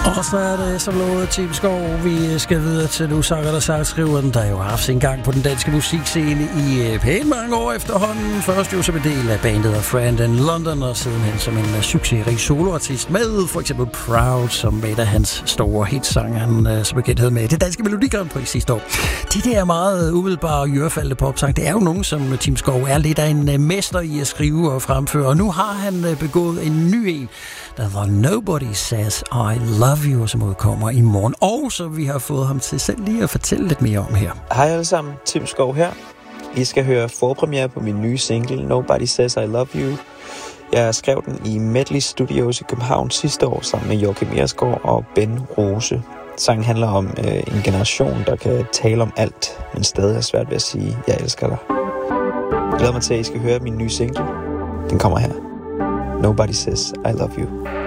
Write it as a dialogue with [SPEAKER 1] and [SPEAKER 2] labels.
[SPEAKER 1] Og så er det som lovet Tim Skov, vi skal videre til nu sanger og sangskriveren, der jo har haft sin gang på den danske musikscene i pænt mange år efterhånden. Først jo som en del af bandet af Friend in London, og sidenhen som en succesrig soloartist med for eksempel Proud, som et af hans store hitsange, han som bekendt havde med det danske Melodi Grand Prix sidste år. De der meget umiddelbare og jørefaldende popsang, det er jo nogen, som Tim Skov er lidt af en mester i at skrive og fremføre, og nu har han begået en ny en, der var Nobody Says I Love You, som udkommer i morgen, og så vi har fået ham til selv lige at fortælle lidt mere om her.
[SPEAKER 2] Hej alle sammen, Tim Skov her. I skal høre forpremiere på min nye single, Nobody Says I Love You. Jeg skrev den i Medley Studios i København sidste år sammen med Joachim Ersgaard og Ben Rose. Sangen handler om en generation, der kan tale om alt, men stadig er svært ved at sige, jeg elsker dig. Jeg glæder mig til, at I skal høre min nye single. Den kommer her. Nobody Says I Love You.